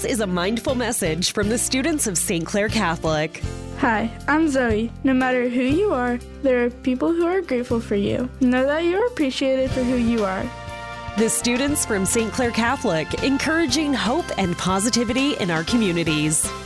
is a mindful message from the students of St. Clair Catholic. Hi, I'm Zoe. No matter who you are, there are people who are grateful for you. Know that you are appreciated for who you are. The students from St. Clair Catholic, encouraging hope and positivity in our communities.